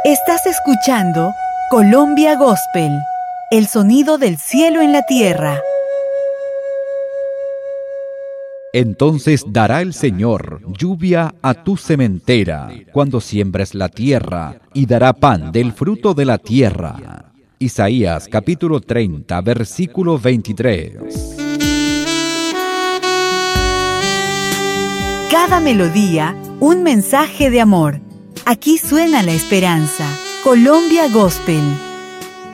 Estás escuchando Colombia Gospel, el sonido del cielo en la tierra. Entonces dará el Señor lluvia a tu sementera cuando siembres la tierra, y dará pan del fruto de la tierra. Isaías capítulo 30, versículo 23. Cada melodía, un mensaje de amor. Aquí suena la esperanza. Colombia Gospel.